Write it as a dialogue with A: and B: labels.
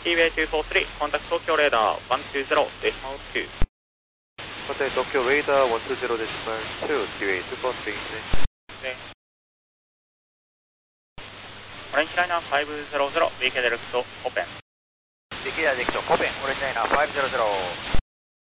A: T-Way 243, contact Tokyo Radar 120, decimal 2.
B: Contact Tokyo Radar 120 decimal 2, T-Way 243.
A: 네. Orange Liner 500, VK Direct Open.
C: VK Direct Open, Orange Liner 500.